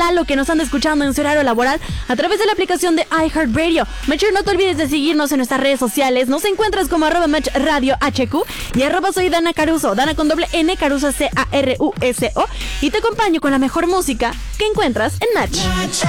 Lalo, que nos anda escuchando en su horario laboral a través de la aplicación de iHeartRadio. Mecher, no te olvides de seguirnos en nuestras redes sociales. Nos encuentras como @MechRadioHQ y @soy Dana Caruso, Dana con doble N, Caruso Caruso. Y te acompaño con la mejor música que encuentras en Match.